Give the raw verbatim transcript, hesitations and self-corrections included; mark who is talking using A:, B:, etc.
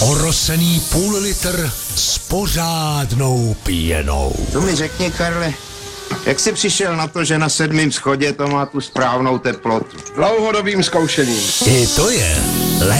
A: Orosený půl litr s pořádnou pěnou.
B: To mi řekni, Karle, jak jsi přišel na to, že na sedmém schodě to má tu správnou teplotu?
C: Dlouhodobým zkoušením.
A: I to je